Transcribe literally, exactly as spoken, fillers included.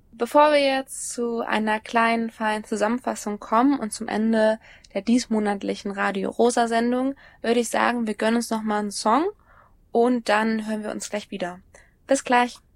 Bevor wir jetzt zu einer kleinen, feinen Zusammenfassung kommen und zum Ende der diesmonatlichen Radio Rosa Sendung, würde ich sagen, wir gönnen uns nochmal einen Song und dann hören wir uns gleich wieder. Bis gleich!